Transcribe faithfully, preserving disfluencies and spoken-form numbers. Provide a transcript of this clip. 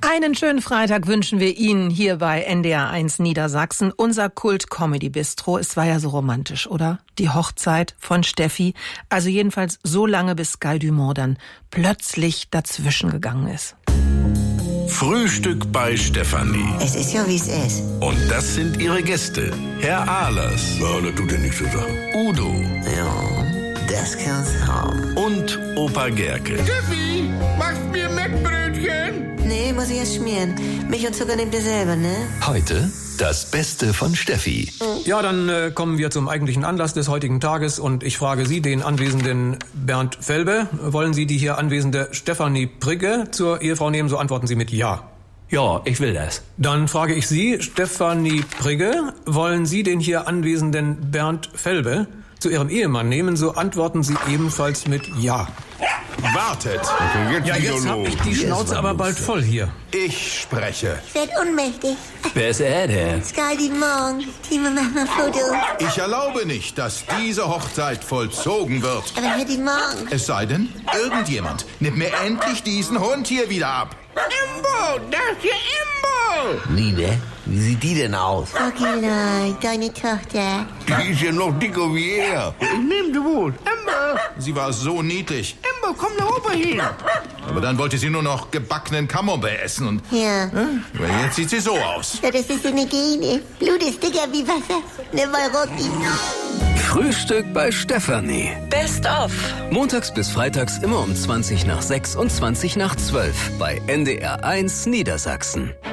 Einen schönen Freitag wünschen wir Ihnen hier bei N D R eins Niedersachsen. Unser Kult-Comedy-Bistro. Es war ja so romantisch, oder? Die Hochzeit von Steffi. Also jedenfalls so lange, bis Guy Dumont dann plötzlich dazwischen gegangen ist. Frühstück bei Stefanie. Es ist ja, wie es ist. Und das sind ihre Gäste. Herr Ahlers. Ja, das tut ja nichts zu sagen. Udo. Ja, das kann's haben. Und Opa Gerke. Steffi, machst mir Mettbrötchen? Nee, muss ich erst schmieren. Milch und Zucker nehmt ihr selber, ne? Heute das Beste von Steffi. Ja, dann äh, kommen wir zum eigentlichen Anlass des heutigen Tages und ich frage Sie, den anwesenden Bernd Felbe, wollen Sie die hier anwesende Stefanie Prigge zur Ehefrau nehmen? So antworten Sie mit Ja. Ja, ich will das. Dann frage ich Sie, Stefanie Prigge, wollen Sie den hier anwesenden Bernd Felbe zu Ihrem Ehemann nehmen? So antworten Sie ebenfalls mit Ja. Wartet. Okay, jetzt Ja, wieder jetzt hab los. ich die Schnauze aber bald voll hier. Ich spreche. Ich werd ohnmächtig. Wer ist er denn? Sky, die Morgen. Timo, mach mal ein Foto. Ich erlaube nicht, dass diese Hochzeit vollzogen wird. Aber Herr, die Morgen. Es sei denn, irgendjemand nimmt mir endlich diesen Hund hier wieder ab. Imbo, das hier Imbo. Nina, wie sieht die denn aus? Rocky, deine Tochter. Die ist ja noch dicker wie er. Ich nehm sie wohl. Imbo, Sie war so niedlich. Imbo, komm nach oben hin. Aber dann wollte sie nur noch gebackenen Camembert essen und Ja. äh, jetzt sieht sie so aus. Ja, das ist eine Gene. Blut ist dicker wie Wasser. Nimm mal Rocky. Frühstück bei Stefanie. Best of. Montags bis freitags immer um zwanzig nach sechs und zwanzig nach zwölf bei N D R eins Niedersachsen.